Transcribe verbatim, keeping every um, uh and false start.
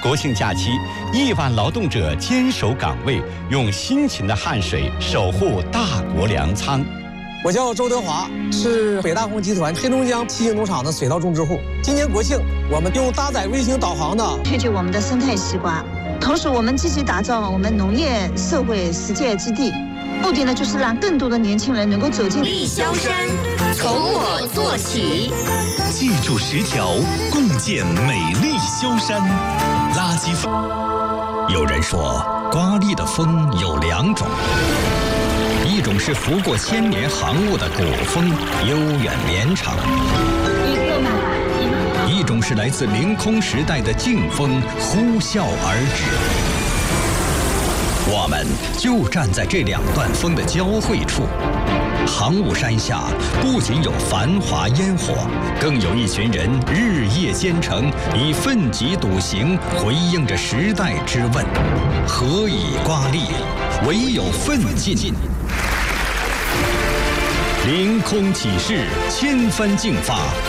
国庆假期，亿万劳动者坚守岗位，用辛勤的汗水守护大国粮仓。 我叫周德华，是北大红集团黑龙江七星农场的水稻种植户。今年国庆，我们用搭载卫星导航的推举我们的生态西瓜，同时我们积极打造我们农业社会实践基地，目的呢就是让更多的年轻人能够走进立萧山，从我做起。 记住十条，共建美丽萧山。垃圾分。有人说，刮砺的风有两种，一种是拂过千年航雾的古风，悠远绵长；一种是来自凌空时代的劲风，呼啸而至。我们就站在这两段风的交汇处。航雾山下不仅有繁华烟火，更有一群人日夜兼程，以奋楫笃行回应着时代之问：何以刮砺？唯有奋进。凌空起势，千帆竞发，